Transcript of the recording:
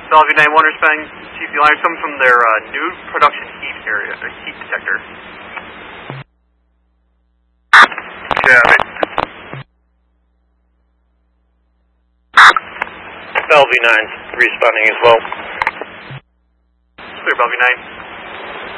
Bellevue 9-1 responding to the alarms coming from their new production heat area, heat detector. Yeah. Bellevue 9 responding as well. Clear, Bellevue 9.